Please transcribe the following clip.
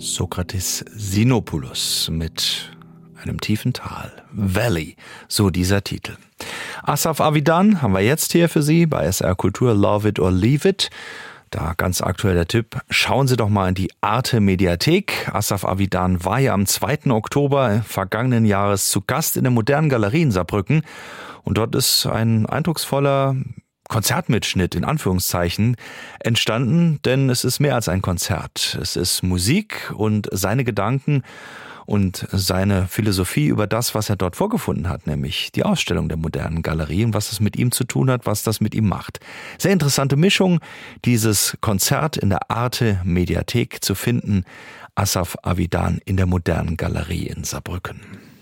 Sokrates Sinopoulos mit einem tiefen Tal. Valley, so dieser Titel. Asaf Avidan haben wir jetzt hier für Sie bei SR Kultur, Love It or Leave It. Da ganz aktuell der Tipp, schauen Sie doch mal in die Arte Mediathek. Asaf Avidan war ja am 2. Oktober vergangenen Jahres zu Gast in der Modernen Galerie in Saarbrücken. Und dort ist ein eindrucksvoller Konzertmitschnitt in Anführungszeichen entstanden, denn es ist mehr als ein Konzert. Es ist Musik und seine Gedanken und seine Philosophie über das, was er dort vorgefunden hat, nämlich die Ausstellung der Modernen Galerie und was es mit ihm zu tun hat, was das mit ihm macht. Sehr interessante Mischung, dieses Konzert in der Arte Mediathek zu finden. Asaf Avidan in der Modernen Galerie in Saarbrücken.